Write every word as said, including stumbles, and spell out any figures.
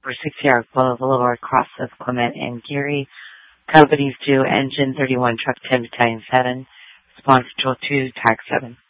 for sixty hours below Boulevard, cross of Clement and Geary. Companies due Engine thirty-one, Truck ten, Battalion seven, Response Patrol two, Tag seven.